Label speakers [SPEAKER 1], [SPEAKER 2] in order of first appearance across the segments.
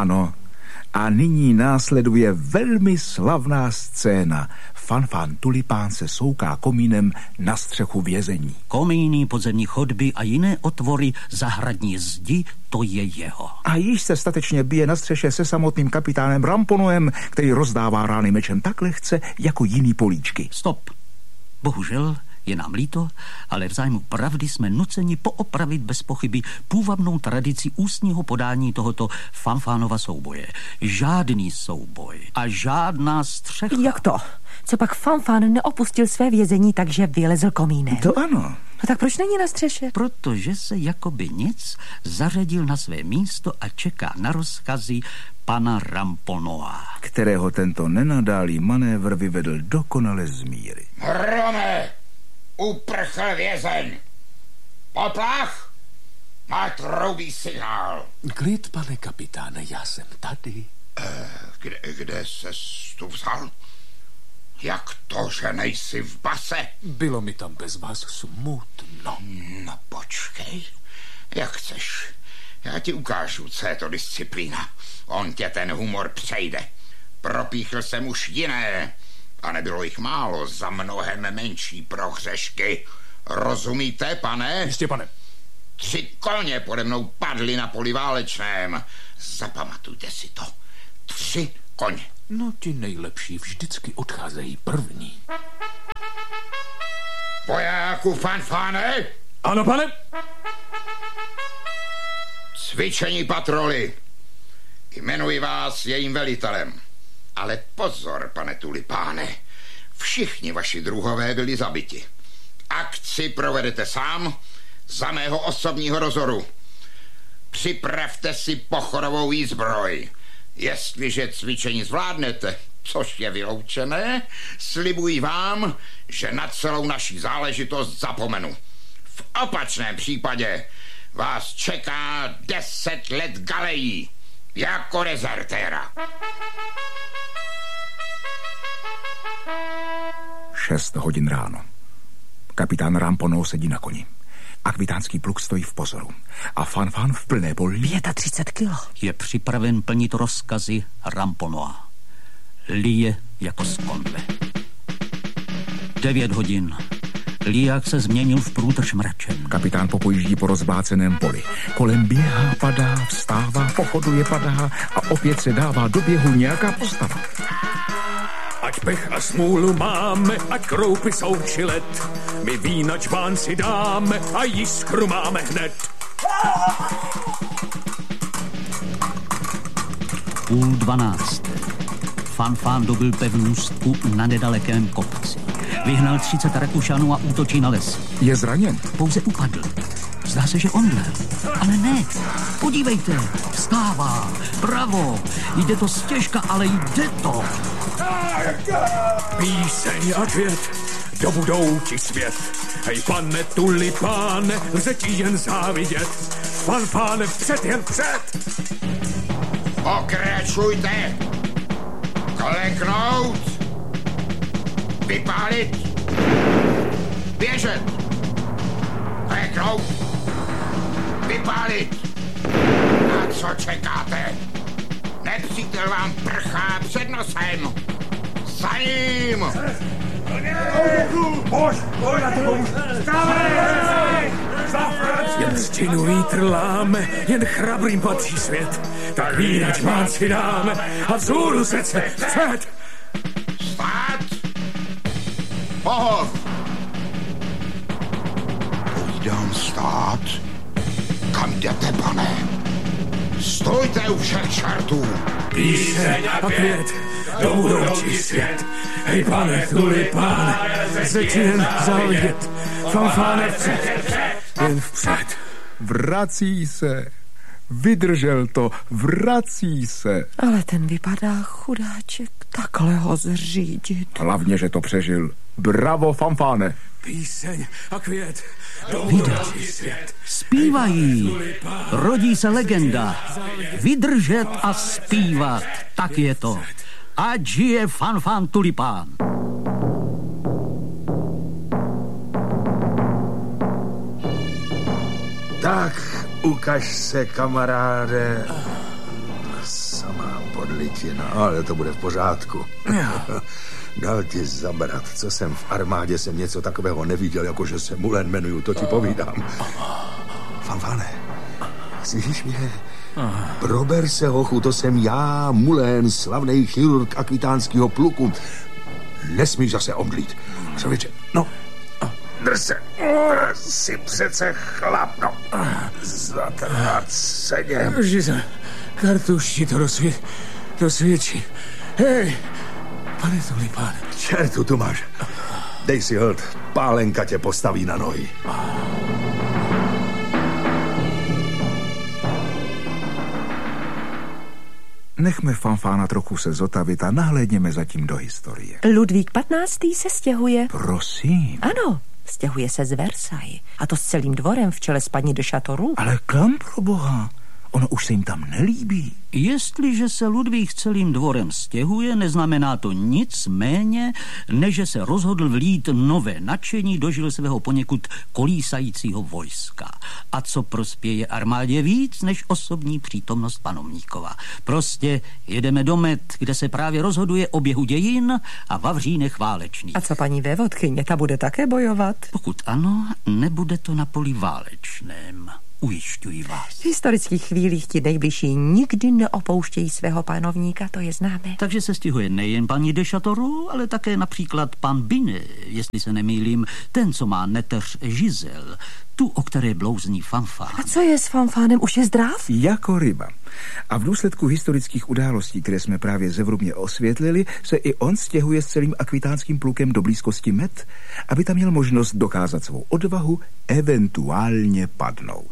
[SPEAKER 1] Ano. A nyní následuje velmi slavná scéna. Fanfan Tulipán se souká komínem na střechu vězení.
[SPEAKER 2] Komíny, podzemní chodby a jiné otvory, zahradní zdi, to je jeho.
[SPEAKER 1] A již se statečně bije na střeše se samotným kapitánem Ramponoem, který rozdává rány mečem tak lehce, jako jiný políčky.
[SPEAKER 2] Stop. Bohužel, je nám líto, ale v zájmu pravdy jsme nuceni poopravit bez pochyby půvabnou tradici ústního podání tohoto Fanfánova souboje. Žádný souboj a žádná střecha.
[SPEAKER 3] Jak to? Co pak Fanfán neopustil své vězení, takže vylezl komínem?
[SPEAKER 1] To ano.
[SPEAKER 3] No tak proč není na střeše?
[SPEAKER 2] Protože se jakoby nic zařadil na své místo a čeká na rozkazy pana Ramponoa,
[SPEAKER 1] kterého tento nenadálý manévr vyvedl dokonale z míry.
[SPEAKER 4] Hrome! Uprchl vězeň! Poplach! Má troubí signál.
[SPEAKER 5] Klid, pane kapitáne, já jsem tady.
[SPEAKER 4] Kde ses tu vzal? Jak to, že nejsi v base?
[SPEAKER 5] Bylo mi tam bez vás smutno.
[SPEAKER 4] No počkej, jak chceš. Já ti ukážu, co je to disciplína. On tě ten humor přejde. Propíchl jsem už jiné a nebylo jich málo za mnohem menší prohřešky. Rozumíte, pane?
[SPEAKER 5] Jistě, pane.
[SPEAKER 4] 3 koně pode mnou padly na poli válečném. Zapamatujte si to. 3 koně.
[SPEAKER 5] No, ti nejlepší vždycky odcházejí první.
[SPEAKER 4] Vojáku Fanfáne?
[SPEAKER 5] Ano, pane.
[SPEAKER 4] Cvičení patroly. Jmenuji vás jejím velitelem. Ale pozor, pane Tulipáne. Všichni vaši druhové byli zabiti. Akci provedete sám za mého osobního dozoru. Připravte si pochodovou výzbroj. Jestliže cvičení zvládnete, což je vyloučené, slibuji vám, že na celou naši záležitost zapomenu. V opačném případě vás čeká 10 let galejí jako dezertéra.
[SPEAKER 1] 6 hodin ráno. Kapitán Ramponou sedí na koni. Akvitánský pluk stojí v pozoru. A Fanfán v plné bolí
[SPEAKER 3] 35 kilo.
[SPEAKER 2] Je připraven plnit rozkazy Ramponoa. Lije jako z kondle. 9 hodin. Liják se změnil v průtrž mračen.
[SPEAKER 1] Kapitán popojíždí po rozbáceném poli. Kolem běhá, padá, vstává, pochoduje, padá a opět se dává do běhu nějaká postava.
[SPEAKER 5] Ať pech a smůlu máme, ať kroupy jsou či led, my vína čván si dáme a jiskru máme hned.
[SPEAKER 2] 11:30. Fanfán dobil pevnůstku na nedalekém kopci. Vyhnal 30 Rakušanů a útočí na les.
[SPEAKER 1] Je zraněn?
[SPEAKER 2] Pouze upadl. Zdá se, že omdlel. Ale ne. Podívejte. Vstává. Bravo. Jde to stěžka, ale jde to.
[SPEAKER 5] Píseň a květ, dobudou ti svět. Hej, pane Tulipáne, lze ti jen závidět. Fanfáne, vpřed, jen vpřed.
[SPEAKER 4] Pokračujte. Kleknout. Vypálit. Běžet. Kleknout. Vypálit. A co čekáte? Nepřítel vám prchá před nosem. Za ním!
[SPEAKER 5] Jen stěnu vítr láme, jen chrabrým patří svět. Tak vína čván si dáme a vzhůru se vpřed.
[SPEAKER 4] Stát! Pohov! Povídám stát? Kam jdete, pane? Stojte u všech čartů!
[SPEAKER 5] Píseň a květ, dobudou ti svět. Hej, pane Tulipáne, lze ti jen závidět. Fanfáne, vpřed, jen vpřed.
[SPEAKER 1] Vrací se. Vydržel to, vrací se.
[SPEAKER 3] Ale ten vypadá chudáček, takhle ho zřídit.
[SPEAKER 1] Hlavně, že to přežil. Bravo, Fanfáne.
[SPEAKER 5] Píseň a květ, dobudou ti svět.
[SPEAKER 2] Zpívají. Rodí se legenda. Vydržet a zpívat. Tak je to. Ať žije Fanfán Tulipán.
[SPEAKER 6] Tak, ukaž se, kamaráde. Má podlitina, ale to bude v pořádku. Dal ti zabrat. Co jsem v armádě, jsem něco takového neviděl, jakože se Mulen jmenuju, to ti povídám. Fanfane, slyšíš mě? Prober se, hochu, to jsem já, Mulen, slavnej chirurg akvitánského pluku. Nesmíš zase omdlít. Člověče, no, drž se. Jsi přece chlap, no. Zatrhat sedě.
[SPEAKER 5] Žize, kartuš ti to dosvědčí. Hej, pane Tulipán.
[SPEAKER 6] Čertu, tu máš. Dej si hold, pálenka tě postaví na nohy.
[SPEAKER 1] Nechme Fanfána trochu se zotavit a nahlédněme zatím do historie.
[SPEAKER 3] Ludvík 15. se stěhuje.
[SPEAKER 1] Prosím.
[SPEAKER 3] Ano, stěhuje se z Versailles. A to s celým dvorem v čele s paní de Châteauroux.
[SPEAKER 1] Ale kam, pro boha? Ono už se jim tam nelíbí.
[SPEAKER 2] Jestliže se Ludvík celým dvorem stěhuje, neznamená to nic méně, než že se rozhodl vlít nové nadšení do žil svého poněkud kolísajícího vojska. A co prospěje armádě víc, než osobní přítomnost panovníkova. Prostě jedeme do Met, kde se právě rozhoduje o běhu dějin a vavřínech válečných.
[SPEAKER 3] A co paní vévodkyně, ta bude také bojovat?
[SPEAKER 2] Pokud ano, nebude to na poli válečném. Ujišťuji vás.
[SPEAKER 3] V historických chvílích ti nejbližší nikdy neopouštějí svého panovníka, to je známé.
[SPEAKER 2] Takže se stěhuje nejen paní de Châteauroux, ale také například pan Binet, jestli se nemýlím, ten, co má neteř Žizel, tu, o které blouzní Fanfán.
[SPEAKER 3] A co je s Fanfánem, už je zdrav?
[SPEAKER 1] Jako ryba. A v důsledku historických událostí, které jsme právě zevrubně osvětlili, se i on stěhuje s celým akvitánským plukem do blízkosti Met, aby tam měl možnost dokázat svou odvahu, eventuálně padnout.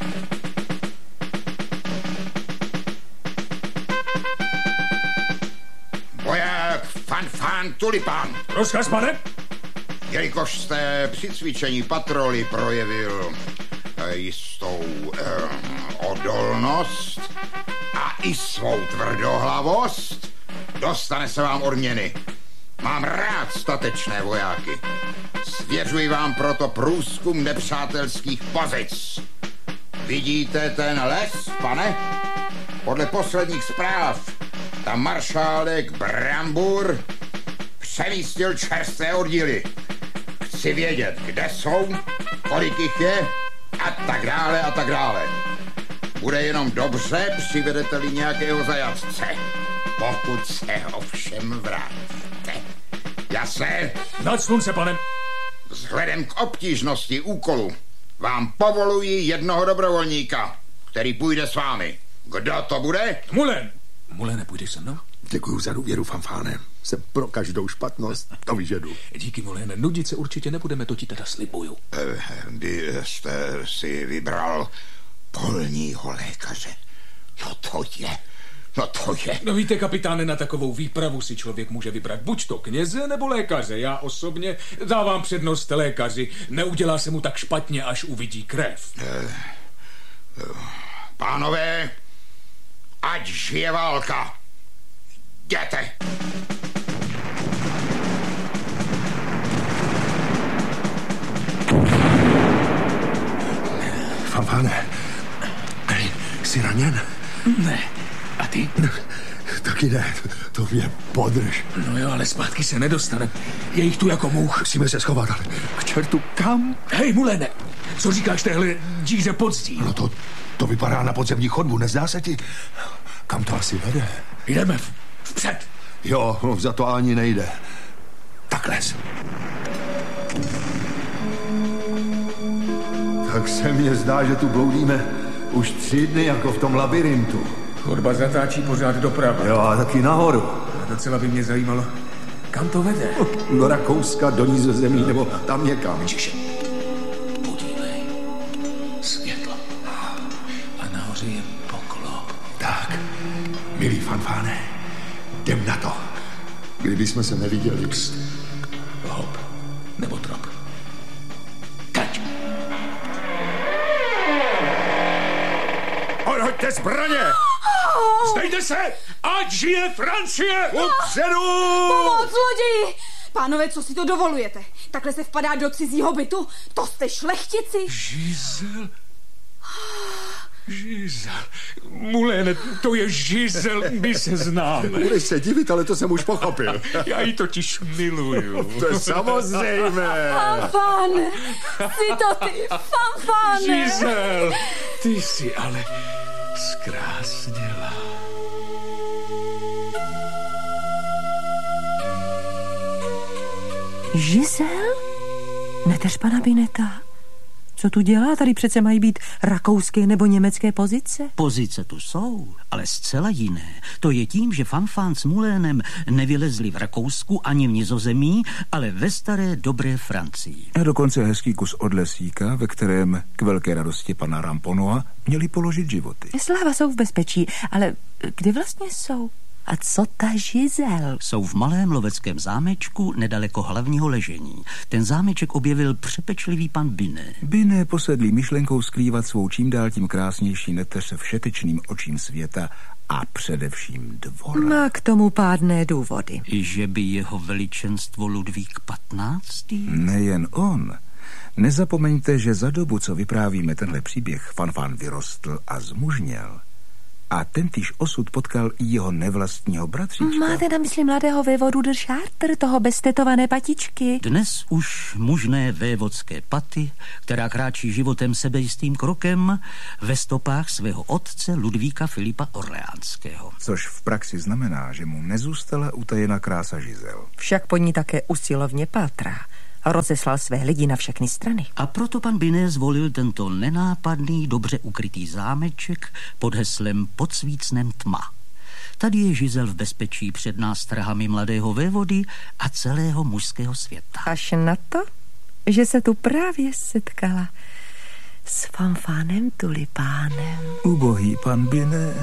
[SPEAKER 4] Voják Fanfán Tulipán.
[SPEAKER 5] Rozkaz, pane?
[SPEAKER 4] Jelikož jste při cvičení patroly projevil jistou odolnost a i svou tvrdohlavost, dostane se vám odměny. Mám rád statečné vojáky. Svěřuji vám proto průzkum nepřátelských pozic. Vidíte ten les, pane? Podle posledních zpráv tam maršálek Brambur přemístil čerstvé oddíly. Chci vědět, kde jsou, kolik jich je a tak dále a tak dále. Bude jenom dobře, přivedete-li nějakého zajatce. Pokud se ovšem vrátíte. Jasné?
[SPEAKER 5] Nad slunce, pane.
[SPEAKER 4] Vzhledem k obtížnosti úkolu vám povoluji jednoho dobrovolníka, který půjde s vámi. Kdo to bude?
[SPEAKER 5] Mulen. Mulene, půjdeš se mnou?
[SPEAKER 6] Děkuju za důvěru, Fanfáne. Jsem pro každou špatnost, to vyžadu.
[SPEAKER 5] Díky, Mulene, nudit se určitě nebudeme, to ti teda slibuju.
[SPEAKER 4] Kdy jste si vybral polního lékaře? No to je.
[SPEAKER 5] No víte, kapitáne, na takovou výpravu si člověk může vybrat buď to kněze nebo lékaře. Já osobně dávám přednost lékaři. Neudělá se mu tak špatně, až uvidí krev.
[SPEAKER 4] Pánové, ať žije válka. Jděte.
[SPEAKER 6] Fanfáne, jsi raněn?
[SPEAKER 5] Ne. A ty?
[SPEAKER 6] Taky ne, to mě podrž.
[SPEAKER 5] No jo, ale zpátky se nedostane. Je jich tu jako mouch.
[SPEAKER 6] Musíme se schovat, ale k čertu kam?
[SPEAKER 5] Hej, Mulene, co říkáš téhle díře pod zdí?
[SPEAKER 6] No to vypadá na podzemní chodbu, nezdá se ti? Kam to asi vede?
[SPEAKER 5] Jdeme vpřed.
[SPEAKER 6] Jo, za to ani nejde. Tak les. Tak se mně zdá, že tu bloudíme už 3 dny jako v tom labirintu.
[SPEAKER 5] Chodba zatáčí pořád doprava.
[SPEAKER 6] Jo, a taky nahoru.
[SPEAKER 5] A docela by mě zajímalo, kam to vede?
[SPEAKER 6] Do Rakouska, do Nizozemí, nebo tam někam.
[SPEAKER 5] Čiže, podívej, světlo. A nahoře je poklop.
[SPEAKER 6] Tak, milý Fanfáne, jdem na to. Kdybychom se neviděli.
[SPEAKER 5] Pst. Hop, nebo trop. Teď.
[SPEAKER 6] Odhoďte zbraně!
[SPEAKER 5] Zdejte se! Ať žije Francie!
[SPEAKER 6] Upředu!
[SPEAKER 7] Pomoc, zloději! Pánové, co si to dovolujete? Takhle se vpadá do cizího bytu? To jste šlechtici!
[SPEAKER 5] Žizel! Žizel. Muléne, to je Žizel, my se známe.
[SPEAKER 6] Budeš se divit, ale to jsem už pochopil.
[SPEAKER 5] Já ji totiž miluju.
[SPEAKER 6] To je samozřejmé.
[SPEAKER 7] Fanfáne, jsi to ty, Fanfáne.
[SPEAKER 5] Žizel, ty jsi ale zkrásněla.
[SPEAKER 3] Žizel? Neteř pana Bineta. Co tu dělá? Tady přece mají být rakouské nebo německé pozice.
[SPEAKER 2] Pozice tu jsou, ale zcela jiné. To je tím, že Fanfán s Mulénem nevylezli v Rakousku ani v Nizozemí, ale ve staré dobré Francii.
[SPEAKER 1] A dokonce hezký kus od lesíka, ve kterém k velké radosti pana Ramponoa měli položit životy.
[SPEAKER 3] Sláva, jsou v bezpečí, ale kde vlastně jsou? A co ta Žizel?
[SPEAKER 2] Jsou v malém loveckém zámečku nedaleko hlavního ležení. Ten zámeček objevil přepečlivý pan Binet.
[SPEAKER 1] Binet posedlý myšlenkou skrývat svou čím dál tím krásnější neteř všetečným očím světa a především dvora.
[SPEAKER 3] Má k tomu pádné důvody.
[SPEAKER 2] Že by jeho veličenstvo Ludvík 15.
[SPEAKER 1] Nejen on. Nezapomeňte, že za dobu, co vyprávíme tenhle příběh, Fanfán vyrostl a zmužněl. A tentýž osud potkal i jeho nevlastního bratříčka.
[SPEAKER 3] Máte na mysli mladého vévodu de Chartres, toho beztetované patičky?
[SPEAKER 2] Dnes už mužné vévodské paty, která kráčí životem sebejistým krokem ve stopách svého otce Ludvíka Filipa Orleánského.
[SPEAKER 1] Což v praxi znamená, že mu nezůstala utajena krása Žizel.
[SPEAKER 3] Však po ní také usilovně pátrá. Rozeslal své lidi na všechny strany.
[SPEAKER 2] A proto pan Binet zvolil tento nenápadný, dobře ukrytý zámeček pod heslem Pod svícnem tma. Tady je Žizel v bezpečí před nástrahami mladého vévody a celého mužského světa.
[SPEAKER 3] Až na to, že se tu právě setkala s Fanfánem Tulipánem.
[SPEAKER 1] Ubohý pan Binet.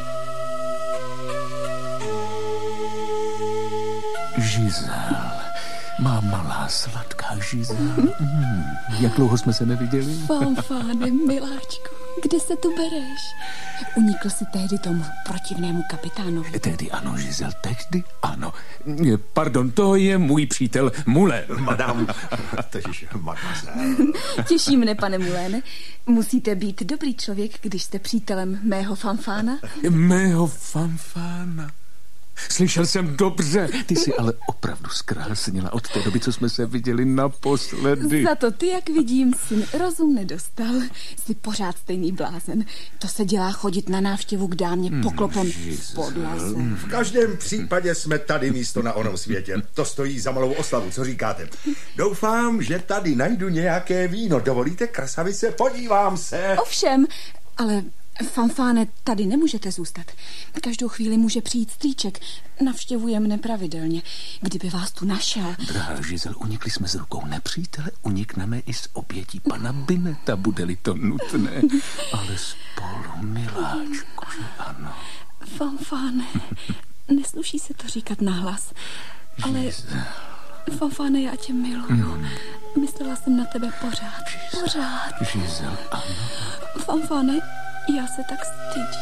[SPEAKER 5] Žizel. Má malá sladká Žizel. Jak dlouho jsme se neviděli?
[SPEAKER 7] Fanfáne, miláčku, kde se tu bereš? Unikl si tehdy tomu protivnému kapitánovi.
[SPEAKER 5] Tehdy ano, Žizel, tehdy ano. Pardon, to je můj přítel Mulén.
[SPEAKER 6] Madame, totiž mademoiselle.
[SPEAKER 7] Těší mne, pane Muléne. Musíte být dobrý člověk, když jste přítelem mého Fanfána.
[SPEAKER 5] Mého Fanfána. Slyšel jsem dobře. Ty jsi ale opravdu zkrásněla od té doby, co jsme se viděli naposledy.
[SPEAKER 7] Za to ty, jak vidím, syn rozum nedostal. Jsi pořád stejný blázen. To se dělá chodit na návštěvu k dámě poklopem v podlaze.
[SPEAKER 6] V každém případě jsme tady místo na onom světě. To stojí za malou oslavu, co říkáte? Doufám, že tady najdu nějaké víno. Dovolíte, krasavice? Podívám se.
[SPEAKER 7] Ovšem, ale... Fanfáne, tady nemůžete zůstat. Každou chvíli může přijít strýček. Navštěvuje mne pravidelně. Kdyby vás tu našel...
[SPEAKER 5] Drahá Žizel, unikli jsme z rukou nepřítele, unikneme i z obětí pana Bineta, bude-li to nutné. Ale spolu, miláčku, že ano.
[SPEAKER 7] Fanfáne, nesluší se to říkat nahlas, ale... Fanfáne, já tě miluju. Myslela jsem na tebe pořád. Pořád.
[SPEAKER 5] Žizel, ano.
[SPEAKER 7] Fanfáne, já se tak stydím.